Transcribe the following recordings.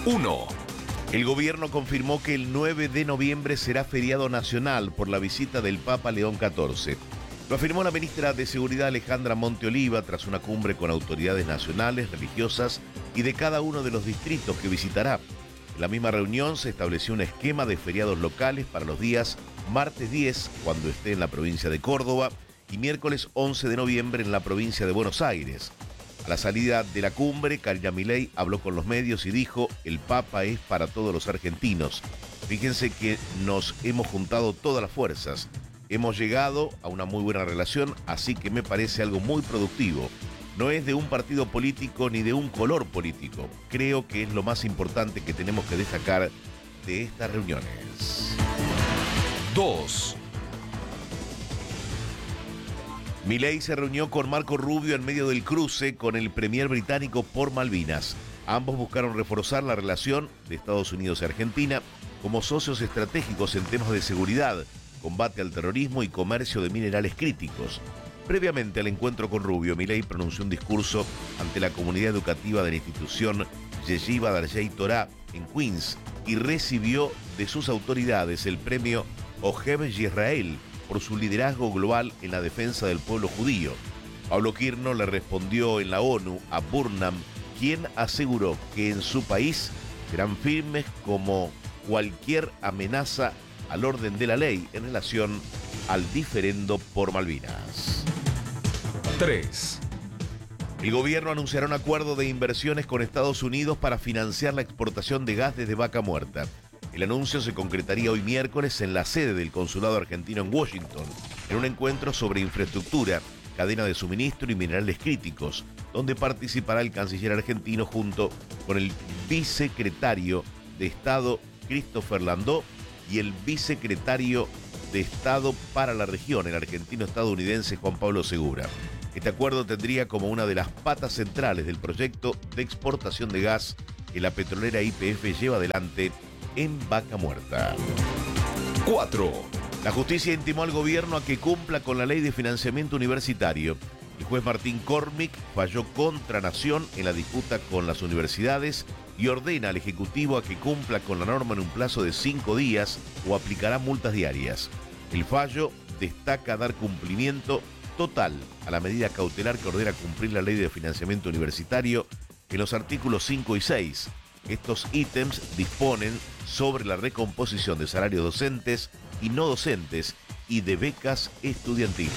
1. El gobierno confirmó que el 9 de noviembre será feriado nacional por la visita del Papa León XIV. Lo afirmó la ministra de Seguridad Alejandra Monteoliva tras una cumbre con autoridades nacionales, religiosas y de cada uno de los distritos que visitará. En la misma reunión se estableció un esquema de feriados locales para los días martes 10, cuando esté en la provincia de Córdoba, y miércoles 11 de noviembre en la provincia de Buenos Aires. A la salida de la cumbre, Karina Milei habló con los medios y dijo: el Papa es para todos los argentinos. Fíjense que nos hemos juntado todas las fuerzas. Hemos llegado a una muy buena relación, así que me parece algo muy productivo. No es de un partido político ni de un color político. Creo que es lo más importante que tenemos que destacar de estas reuniones. 2. Milei se reunió con Marco Rubio en medio del cruce con el premier británico por Malvinas. Ambos buscaron reforzar la relación de Estados Unidos y Argentina como socios estratégicos en temas de seguridad, combate al terrorismo y comercio de minerales críticos. Previamente al encuentro con Rubio, Milei pronunció un discurso ante la comunidad educativa de la institución Yeshiva Darjei Torah en Queens y recibió de sus autoridades el premio Ojev Yisrael por su liderazgo global en la defensa del pueblo judío. Pablo Kirno le respondió en la ONU a Burnham, quien aseguró que en su país serán firmes como cualquier amenaza al orden de la ley en relación al diferendo por Malvinas. 3. El gobierno anunciará un acuerdo de inversiones con Estados Unidos para financiar la exportación de gas desde Vaca Muerta. El anuncio se concretaría hoy miércoles en la sede del Consulado Argentino en Washington, en un encuentro sobre infraestructura, cadena de suministro y minerales críticos, donde participará el canciller argentino junto con el vicesecretario de Estado Christopher Landó y el vicesecretario de Estado para la región, el argentino-estadounidense Juan Pablo Segura. Este acuerdo tendría como una de las patas centrales del proyecto de exportación de gas que la petrolera YPF lleva adelante en Vaca Muerta. 4. La justicia intimó al gobierno a que cumpla con la ley de financiamiento universitario. El juez Martín Cormick falló contra Nación en la disputa con las universidades y ordena al Ejecutivo a que cumpla con la norma en un plazo de 5 días o aplicará multas diarias. El fallo destaca dar cumplimiento total a la medida cautelar que ordena cumplir la ley de financiamiento universitario en los artículos 5 y 6. Estos ítems disponen sobre la recomposición de salarios docentes y no docentes y de becas estudiantiles.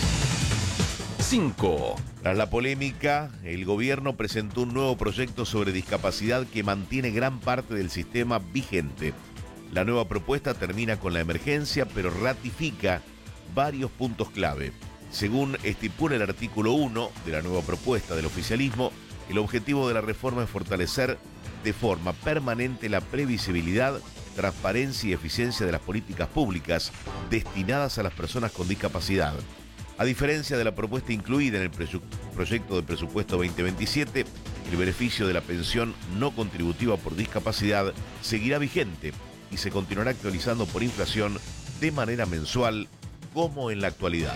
5. Tras la polémica, el gobierno presentó un nuevo proyecto sobre discapacidad que mantiene gran parte del sistema vigente. La nueva propuesta termina con la emergencia, pero ratifica varios puntos clave. Según estipula el artículo 1 de la nueva propuesta del oficialismo, el objetivo de la reforma es fortalecer de forma permanente la previsibilidad, transparencia y eficiencia de las políticas públicas destinadas a las personas con discapacidad. A diferencia de la propuesta incluida en el proyecto de presupuesto 2027, el beneficio de la pensión no contributiva por discapacidad seguirá vigente y se continuará actualizando por inflación de manera mensual como en la actualidad.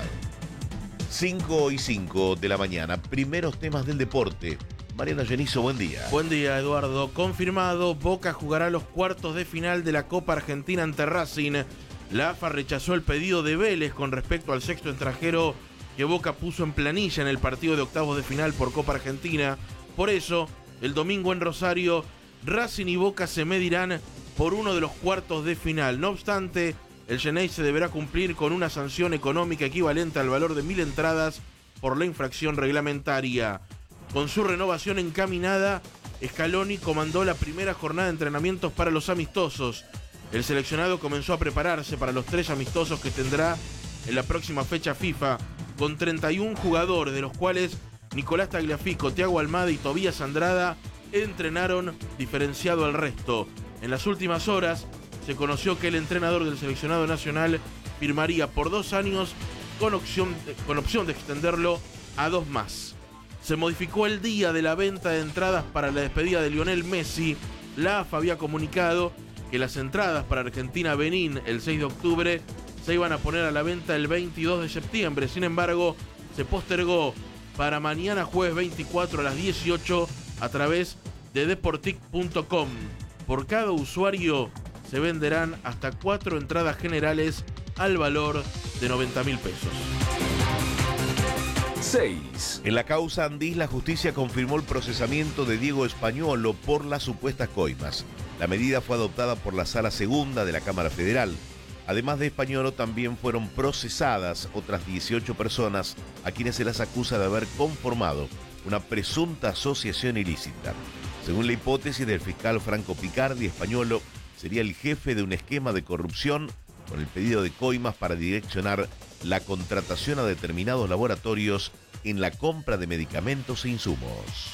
5:05 de la mañana, primeros temas del deporte. Mariano Genizo, buen día. Buen día, Eduardo. Confirmado, Boca jugará los cuartos de final de la Copa Argentina ante Racing. La AFA rechazó el pedido de Vélez con respecto al sexto extranjero que Boca puso en planilla en el partido de octavos de final por Copa Argentina. Por eso, el domingo en Rosario, Racing y Boca se medirán por uno de los cuartos de final. No obstante, el Xeneize deberá cumplir con una sanción económica equivalente al valor de 1.000 entradas por la infracción reglamentaria. Con su renovación encaminada, Scaloni comandó la primera jornada de entrenamientos para los amistosos. El seleccionado comenzó a prepararse para los 3 amistosos que tendrá en la próxima fecha FIFA, con 31 jugadores, de los cuales Nicolás Tagliafico, Thiago Almada y Tobías Andrada entrenaron diferenciado al resto. En las últimas horas se conoció que el entrenador del seleccionado nacional firmaría por 2 años con opción de extenderlo a 2 más. Se modificó el día de la venta de entradas para la despedida de Lionel Messi. La AFA había comunicado que las entradas para Argentina-Benín el 6 de octubre se iban a poner a la venta el 22 de septiembre. Sin embargo, se postergó para mañana jueves 24 a las 18 a través de deportic.com. Por cada usuario se venderán hasta 4 entradas generales al valor de 90.000 pesos. 6. En la causa Andís, la justicia confirmó el procesamiento de Diego Españolo por las supuestas coimas. La medida fue adoptada por la Sala Segunda de la Cámara Federal. Además de Españolo, también fueron procesadas otras 18 personas a quienes se las acusa de haber conformado una presunta asociación ilícita. Según la hipótesis del fiscal Franco Picardi, Españolo sería el jefe de un esquema de corrupción con el pedido de coimas para direccionar la contratación a determinados laboratorios en la compra de medicamentos e insumos.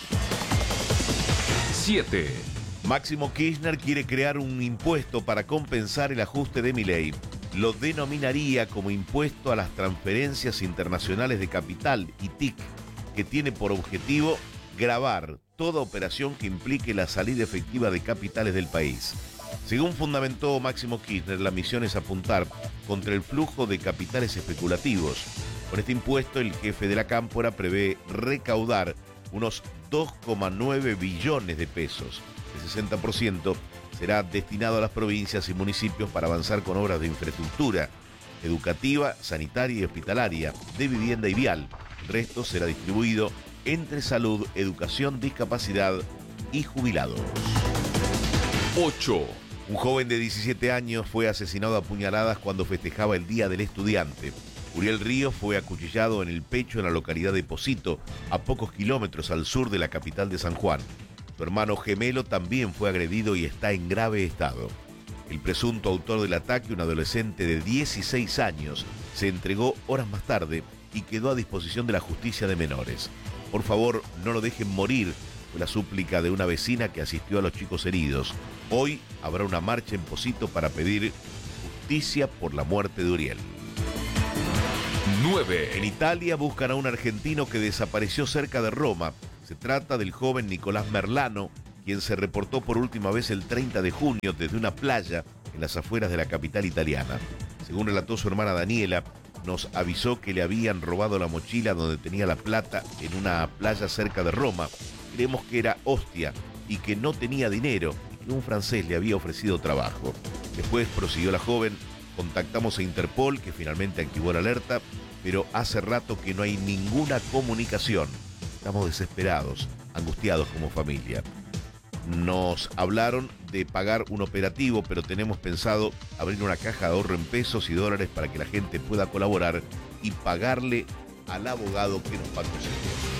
7. Máximo Kirchner quiere crear un impuesto para compensar el ajuste de Milei. Lo denominaría como impuesto a las transferencias internacionales de capital, ITIC, que tiene por objetivo gravar toda operación que implique la salida efectiva de capitales del país. Según fundamentó Máximo Kirchner, la misión es apuntar contra el flujo de capitales especulativos. Con este impuesto, el jefe de la Cámpora prevé recaudar unos 2,9 billones de pesos. El 60% será destinado a las provincias y municipios para avanzar con obras de infraestructura educativa, sanitaria y hospitalaria, de vivienda y vial. El resto será distribuido entre salud, educación, discapacidad y jubilados. 8. Un joven de 17 años fue asesinado a puñaladas cuando festejaba el Día del Estudiante. Uriel Ríos fue acuchillado en el pecho en la localidad de Posito, a pocos kilómetros al sur de la capital de San Juan. Su hermano gemelo también fue agredido y está en grave estado. El presunto autor del ataque, un adolescente de 16 años, se entregó horas más tarde y quedó a disposición de la justicia de menores. Por favor, no lo dejen morir, fue la súplica de una vecina que asistió a los chicos heridos. Hoy habrá una marcha en Posito para pedir justicia por la muerte de Uriel. 9. En Italia buscan a un argentino que desapareció cerca de Roma. Se trata del joven Nicolás Merlano, quien se reportó por última vez el 30 de junio desde una playa en las afueras de la capital italiana. Según relató su hermana Daniela, nos avisó que le habían robado la mochila donde tenía la plata en una playa cerca de Roma. Creemos que era Ostia y que no tenía dinero y que un francés le había ofrecido trabajo. Después prosiguió la joven, contactamos a Interpol, que finalmente activó la alerta, pero hace rato que no hay ninguna comunicación. Estamos desesperados, angustiados como familia. Nos hablaron de pagar un operativo, pero tenemos pensado abrir una caja de ahorro en pesos y dólares para que la gente pueda colaborar y pagarle al abogado que nos patrocinó.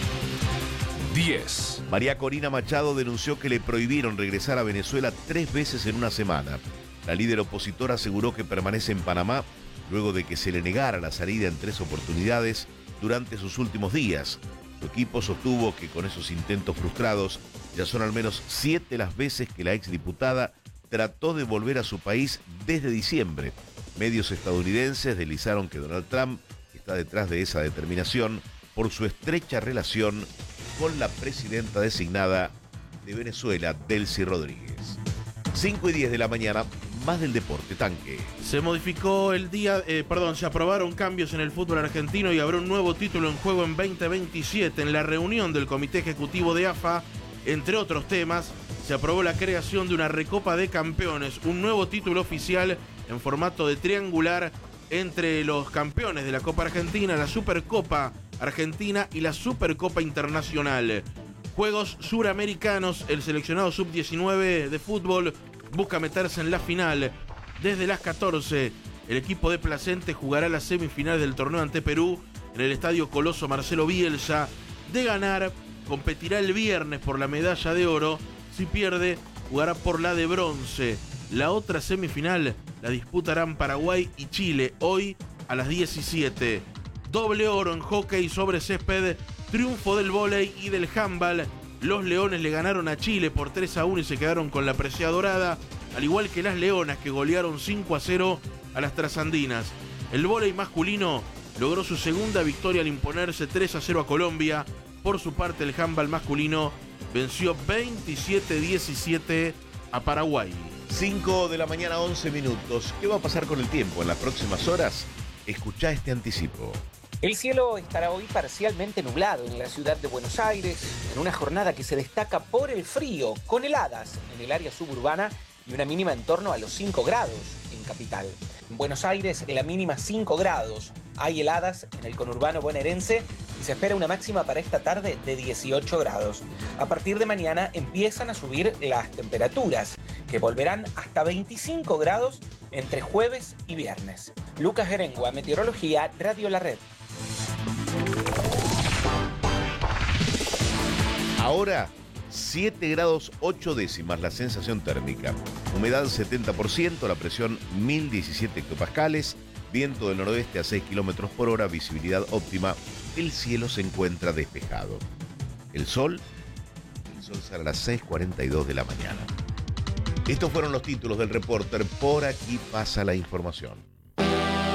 10. María Corina Machado denunció que le prohibieron regresar a Venezuela 3 veces en una semana. La líder opositora aseguró que permanece en Panamá luego de que se le negara la salida en 3 oportunidades durante sus últimos días. Su equipo sostuvo que con esos intentos frustrados ya son al menos 7 las veces que la exdiputada trató de volver a su país desde diciembre. Medios estadounidenses deslizaron que Donald Trump está detrás de esa determinación por su estrecha relación con la presidenta designada de Venezuela, Delcy Rodríguez. 5:10 de la mañana, más del deporte, Tanque. Se modificó se aprobaron cambios en el fútbol argentino y habrá un nuevo título en juego en 2027. En la reunión del Comité Ejecutivo de AFA, entre otros temas, se aprobó la creación de una Recopa de Campeones, un nuevo título oficial en formato de triangular entre los campeones de la Copa Argentina, la Supercopa Argentina y la Supercopa Internacional. Juegos suramericanos, el seleccionado sub-19 de fútbol busca meterse en la final. Desde las 14, el equipo de Placente jugará las semifinales del torneo ante Perú en el Estadio Coloso Marcelo Bielsa. De ganar, competirá el viernes por la medalla de oro. Si pierde, jugará por la de bronce. La otra semifinal la disputarán Paraguay y Chile, hoy a las 17. Doble oro en hockey sobre césped, triunfo del vóley y del handball. Los Leones le ganaron a Chile por 3-1 y se quedaron con la presea dorada, al igual que las Leonas, que golearon 5-0 a las trasandinas. El vóley masculino logró su segunda victoria al imponerse 3-0 a Colombia. Por su parte, el handball masculino venció 27-17 a Paraguay. 5 de la mañana, 11 minutos. ¿Qué va a pasar con el tiempo en las próximas horas? Escuchá este anticipo. El cielo estará hoy parcialmente nublado en la ciudad de Buenos Aires, en una jornada que se destaca por el frío, con heladas en el área suburbana y una mínima en torno a los 5 grados en capital. En Buenos Aires la mínima 5 grados. Hay heladas en el conurbano bonaerense y se espera una máxima para esta tarde de 18 grados. A partir de mañana empiezan a subir las temperaturas, que volverán hasta 25 grados entre jueves y viernes. Lucas Gerengua, Meteorología, Radio La Red. Ahora, 7 grados 8 décimas la sensación térmica. Humedad 70%, la presión 1017 hectopascales, viento del noroeste a 6 kilómetros por hora, visibilidad óptima. El cielo se encuentra despejado. El sol sale a las 6:42 de la mañana. Estos fueron los títulos del Reporter. Por aquí pasa la información.